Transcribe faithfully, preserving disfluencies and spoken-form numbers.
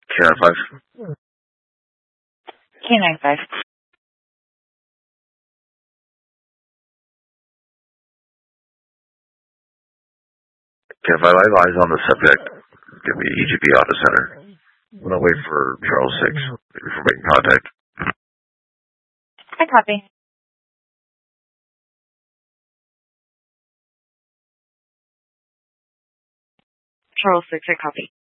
K nine five. K nine five. K nine five, I have eyes on the subject. Give me E G P Auto Center. I'm going to wait for Charles six for making contact. I copy. Charles six, I copy.